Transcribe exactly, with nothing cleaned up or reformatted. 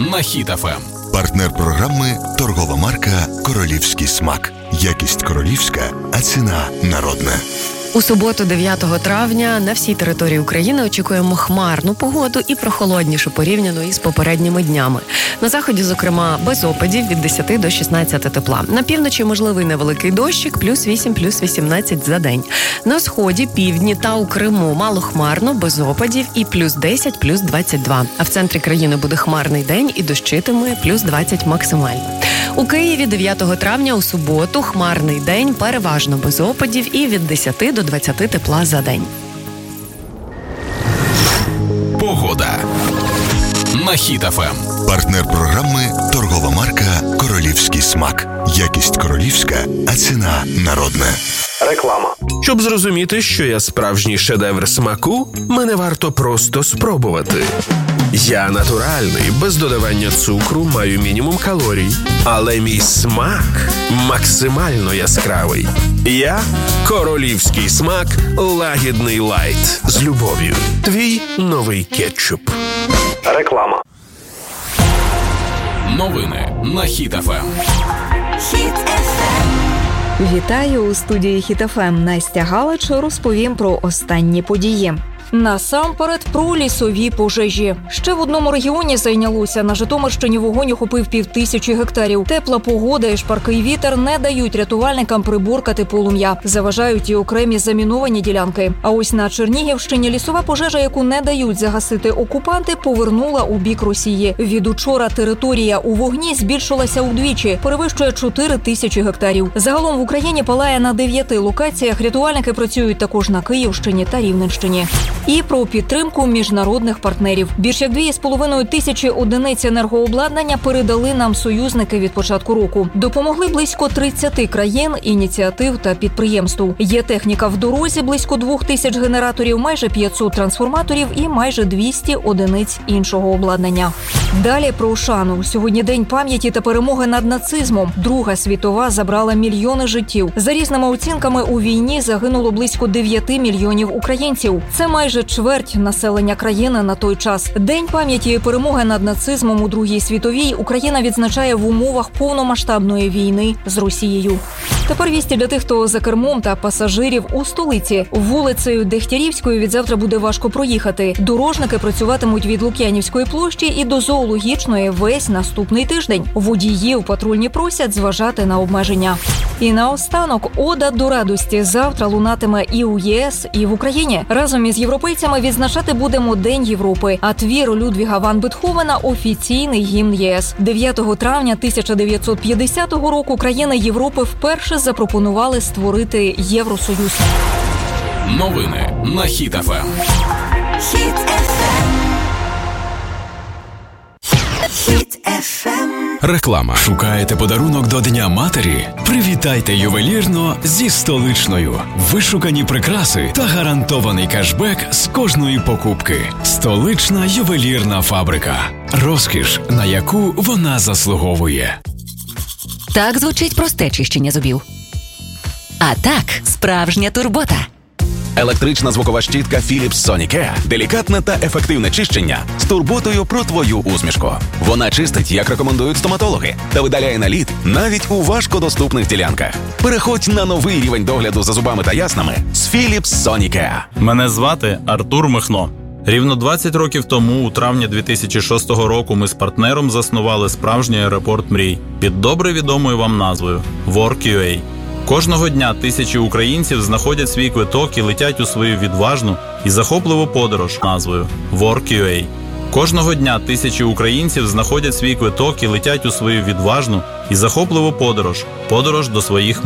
на Хіт еф ем. Партнер програми – торгова марка «Королівський смак». Якість королівська, а ціна народна. У суботу, дев'ятого травня, на всій території України очікуємо хмарну погоду і прохолоднішу порівняно із попередніми днями. На заході, зокрема, без опадів від десяти до шістнадцяти тепла. На півночі можливий невеликий дощик, плюс вісім, плюс вісімнадцять за день. На сході, півдні та у Криму малохмарно, без опадів і плюс десять, плюс двадцять два. А в центрі країни буде хмарний день і дощитиме плюс двадцять максимально. У Києві дев'ятого травня у суботу хмарний день, переважно без опадів і від десяти до двадцяти тепла за день. Погода на Хіт еф ем. Партнер програми – торгова марка «Королівський смак». Якість королівська, а ціна народна. Реклама. Щоб зрозуміти, що я справжній шедевр смаку, мене варто просто спробувати. Я натуральний, без додавання цукру, маю мінімум калорій. Але мій смак максимально яскравий. Я – королівський смак лагідний лайт. З любов'ю. Твій новий кетчуп. Реклама. Новини на Хіт еф ем. Хіт еф ем. Вітаю у студії Хіт еф ем. Настя Галич розповім про останні події. Насамперед про лісові пожежі. Ще в одному регіоні зайнялося. На Житомирщині вогонь охопив півтисячі гектарів. Тепла погода і шпаркий вітер не дають рятувальникам приборкати полум'я. Заважають і окремі заміновані ділянки. А ось на Чернігівщині лісова пожежа, яку не дають загасити окупанти, повернула у бік Росії. Від учора територія у вогні збільшилася удвічі, перевищує чотири тисячі гектарів. Загалом в Україні палає на дев'яти локаціях. Рятувальники працюють також на Київщині та Рівненщині. І про підтримку міжнародних партнерів. Більш як дві з половиною тисячі одиниць енергообладнання передали нам союзники від початку року. Допомогли близько тридцяти країн, ініціатив та підприємств. Є техніка в дорозі, близько двох тисяч генераторів, майже п'ятсот трансформаторів і майже двісті одиниць іншого обладнання. Далі про шану. Сьогодні день пам'яті та перемоги над нацизмом. Друга світова забрала мільйони життів. За різними оцінками, у війні загинуло близько дев'яти мільйонів українців. Це майже чверть населення країни на той час. День пам'яті і перемоги над нацизмом у Другій світовій Україна відзначає в умовах повномасштабної війни з Росією. Тепер вісті для тих, хто за кермом та пасажирів у столиці. Вулицею Дегтярівською відзавтра буде важко проїхати. Дорожники працюватимуть від Лук'янівської площі і до Зоологічної весь наступний тиждень. Водіїв патрульні просять зважати на обмеження. І наостанок ода до радості завтра лунатиме і у ЄС, і в Україні. Разом із європейцями відзначати будемо День Європи, а твір Людвіга ван Бетховена – офіційний гімн ЄС. дев'ятого травня тисяча дев'ятсот п'ятдесятого року країни Європи вперше запропонували створити Євросоюз. Новини на Хіт еф ем. Хіт еф ем. Хіт еф ем. Реклама. Шукаєте подарунок до Дня матері? Привітайте ювелірно зі Столичною. Вишукані прикраси та гарантований кешбек з кожної покупки. Столична ювелірна фабрика. Розкіш, на яку вона заслуговує. Так звучить просте чищення зубів. А так, справжня турбота. Електрична звукова щітка Philips Sonicare – делікатне та ефективне чищення з турботою про твою усмішку. Вона чистить, як рекомендують стоматологи, та видаляє наліт навіть у важкодоступних ділянках. Переходь на новий рівень догляду за зубами та яснами з Philips Sonicare. Мене звати Артур Михно. Рівно двадцять років тому, у травні дві тисячі шостого року, ми з партнером заснували справжній аеропорт мрій під добре відомою вам назвою WorkUA. Кожного дня тисячі українців знаходять свій квиток і летять у свою відважну і захопливу подорож назвою WorkUA. Кожного дня тисячі українців знаходять свій квиток і летять у свою відважну і захопливу подорож, подорож до своїх